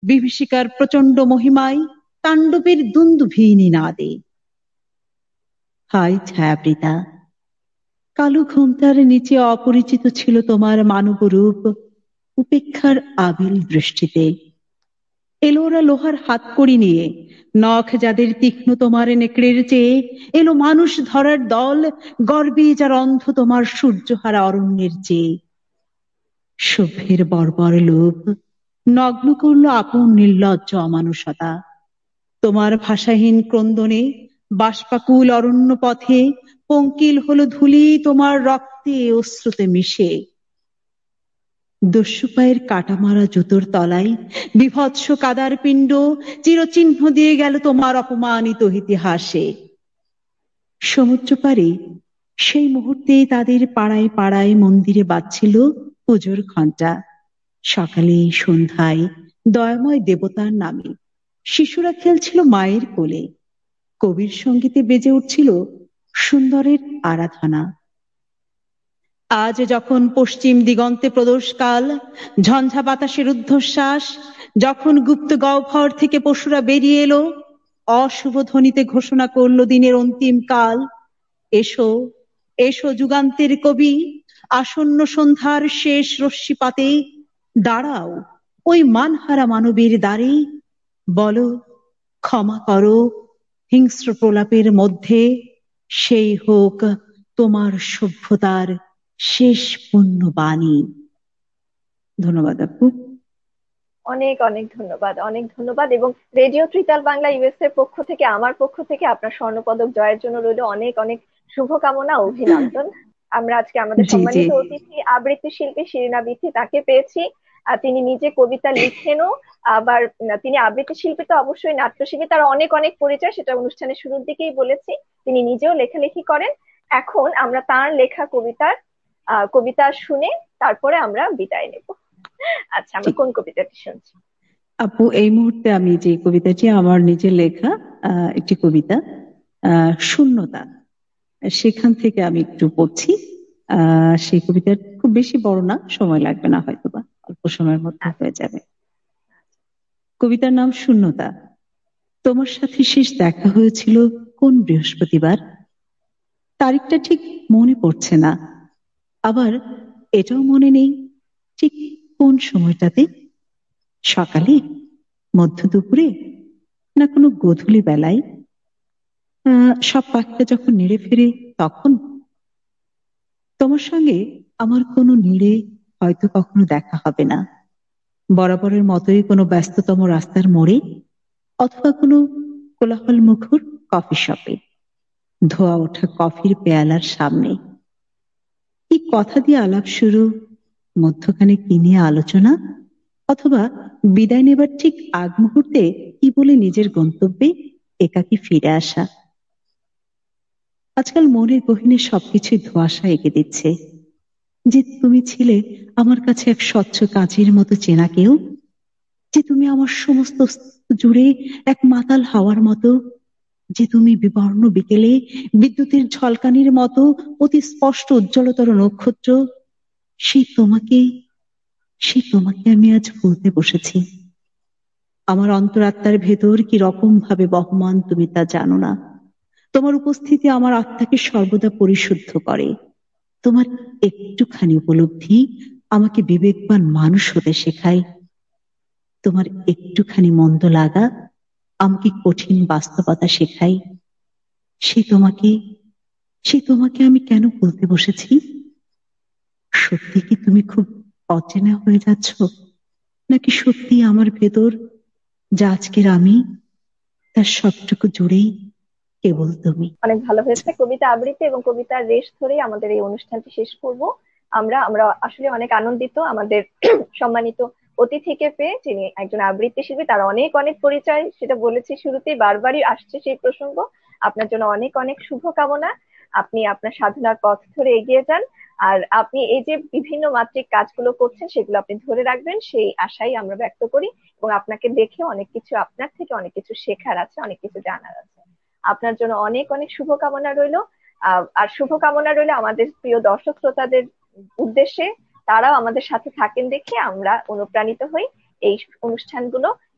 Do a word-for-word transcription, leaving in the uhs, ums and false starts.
বিভীষিকার প্রচন্ড মহিমায়, তাণ্ডবের দুন্দুভিনী নাদে। হায় ছায়াবৃতা, কালো ঘোমটার নিচে অপরিচিত ছিল তোমার মানব রূপ উপেক্ষার আবিল দৃষ্টিতে। এলো ওরা লোহার হাতকড়ি নিয়ে, নখ যাদের তীক্ষ্ণ তোমার নেকড়ের চেয়ে, এলো মানুষ ধরার দল, গর্বে যার অন্ধ তোমার সূর্যহারা অরণ্যের চেয়ে। সভ্যের বর্বর লোভ নগ্ন করল আপন নির্লজ্জ অমানুষতা। তোমার ভাষাহীন ক্রন্দনে বাষ্পাকুল অরণ্য পথে পঙ্কিল হলো ধূলি তোমার রক্তে অশ্রুতে মিশে। দস্যু পায়ের কাটা মারা জুতোর তলায় বিভৎস কাদার পিণ্ড চিরচিহ্ন দিয়ে গেল তোমার অপমানিত ইতিহাসে। সমুদ্র পারে সেই মুহূর্তে তাদের পাড়ায় পাড়ায় মন্দিরে বাজছিল পুজোর ঘণ্টা। সকালে সন্ধ্যায় দয়াময় দেবতার নামে শিশুরা খেলছিল মায়ের কোলে। কবির সঙ্গীতে বেজে উঠছিল সুন্দরের আরাধনা। আজ যখন পশ্চিম দিগন্তে প্রদোষকাল, ঝঞ্ঝা বাতাসের ঊর্ধ্বশ্বাস, যখন গুপ্ত গহ্বর থেকে পশুরা বেরিয়ে এলো, অশুভ ধ্বনিতে ঘোষণা করলো দিনের অন্তিম কাল। এসো এসো যুগান্তের কবি, আসন্ন সন্ধ্যার শেষ রশ্মিপাতে দাঁড়াও ওই মানহারা মানবের দ্বারে। বলো ক্ষমা করো, হিংস্র প্রলাপের মধ্যে সেই হোক তোমার সভ্যতার শেষ পূর্ণ বাণী। ধন্যবাদ আপু। অনেক অনেক ধন্যবাদ, অনেক ধন্যবাদ। এবং রেডিও ত্রিতাল বাংলা ইউএস এর পক্ষ থেকে, আমার পক্ষ থেকে আপনার স্বর্ণপদক জয়ের জন্য রইল অনেক অনেক শুভকামনা, অভিনন্দন। আমরা আজকে আমাদের জি জি সম্মানিত অতিথি আবৃত্তি শিল্পী শিরিনা বিথি, তাকে পেয়েছি। আর তিনি নিজে কবিতা লিখেনও, আবার তিনি আবৃত্তি শিল্পী তো অবশ্যই, নাট্যশিল্পী তার অনেক অনেক পরিচয়, সেটা অনুষ্ঠানের শুরুর দিকেই বলেছি। তিনি নিজেও লেখালেখি করেন। এখন আমরা তার লেখা কবিতার আহ কবিতা শুনে তারপরে আমরা বিদায় নেব। আচ্ছা, আমরা ঠিক। কোন কবিতাটি শুনছি? আপু এই মুহূর্তে আমি যে কবিতাটি আমার নিজের লেখা, আহ, একটি কবিতা, আহ শূন্যতা, সেখান থেকে আমি একটু পড়ছি। আহ সেই কবিতা খুব বেশি বড় না, সময় লাগবে না, হয়তোবা অল্প সময়ের মধ্যে হয়ে যাবে। কবিতার নাম শূন্যতা। তোমার সাথে শেষ দেখা হয়েছিল কোন বৃহস্পতিবার? তারিখটা ঠিক মনে পড়ছে না, আবার এটাও মনে নেই ঠিক কোন সময়টাতে। সকালে, মধ্য দুপুরে, না কোনো গোধূলি বেলায়? আহ সব পাখিটা যখন নেড়ে ফিরে তখন? তোমার সঙ্গে আমার কোনো নিড়ে হয়তো কখনো দেখা হবে না, বরাবরের মতোই কোনো ব্যস্ততম রাস্তার মোড়ে, অথবা কোনো কোলাহল মুখর কফি শপে, ধোয়া ওঠা কফির পেয়ালার সামনে। কি কথা দিয়ে আলাপ শুরু, মধ্যখানে কি নিয়ে আলোচনা, অথবা বিদায় নেবার ঠিক আগ মুহূর্তে কি বলে নিজের গন্তব্যে একাকী ফিরে আসা। আজকাল মনের গহীনে সবকিছু ধোঁয়াশা এঁকে দিচ্ছে, যে তুমি ছিলে আমার কাছে এক স্বচ্ছ কাঁচের মতো চেনা কেউ, যে তুমি আমার সমস্ত অস্তিত্ব জুড়ে এক মাতাল হাওয়ার মতো, যে তুমি বিবর্ণ বিকেলে বিদ্যুতের ঝলকানির মতো অতি স্পষ্ট উজ্জ্বলতর নক্ষত্র। সেই তোমাকে সেই তোমাকে আমি আজ ভুলতে বসেছি। আমার অন্তরাত্মার ভেতর কি রকম ভাবে বহমান তুমি তা জানো না। তোমার উপস্থিতি আমার আত্মাকে সর্বদা পরিশুদ্ধ করে। তোমার একটুখানি উপলব্ধি আমাকে বিবেকবান মানুষ হতে শেখায়। তোমার একটুখানি মন্দ লাগা আমাকে কঠিন বাস্তবতা শেখায়। সে তোমাকে সে তোমাকে আমি কেন বলতে বসেছি? সত্যি কি তুমি খুব অচেনা হয়ে যাচ্ছ, নাকি সত্যি আমার ভেতর যা আজকের আমি, তার সবটুকু জুড়েই কেবল তুমি? অনেক ভালো হয়েছে। কবিতা আবৃত্তি এবং কবিতার রেশ ধরেই আমাদের এই অনুষ্ঠানটি শেষ করব। আমরা আমরা আসলে অনেক আনন্দিত আমাদের সম্মানিত অতিথিকে পেয়ে, যিনি একজন আবৃত্তি শিল্পী, তার অনেক অনেক পরিচয়, সেটা বলেছি শুরুতেই, বারবারই আসছে সেই প্রসঙ্গ। আপনার জন্য অনেক অনেক শুভকামনা। আপনি আপনার সাধনার পথ ধরে এগিয়ে যান। আর আপনি এই যে বিভিন্ন মাত্রিক কাজগুলো করছেন, সেগুলো আপনি ধরে রাখবেন, সেই আশাই আমরা ব্যক্ত করি। এবং আপনাকে দেখে অনেক কিছু, আপনার থেকে অনেক কিছু শেখার আছে, অনেক কিছু জানার আছে। আপনার জন্য অনেক অনেক শুভকামনা রইল। আহ আর শুভকামনা রইল আমাদের প্রিয় দর্শক শ্রোতাদের উদ্দেশ্যে। তারাও আমাদের সাথে থাকেন দেখে আমরা অনুপ্রাণিত হই এই অনুষ্ঠানগুলো